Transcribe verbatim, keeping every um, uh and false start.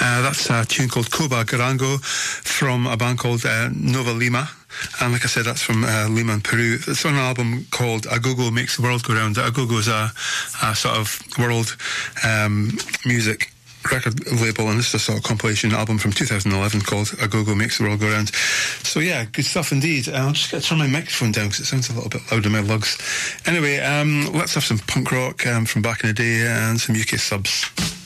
Uh, that's a tune called Coba Garango from a band called uh, Nova Lima. And like I said, that's from uh, Lima in Peru. It's on an album called Agogo Makes the World Go Round. Agogo is a, a sort of world um, music record label, and this is a sort of compilation album from two thousand eleven called Agogo Makes the World Go Round. So yeah, good stuff indeed. I'll just get to turn my microphone down because it sounds a little bit loud in my lugs. Anyway, um, let's have some punk rock um, from back in the day and some U K subs.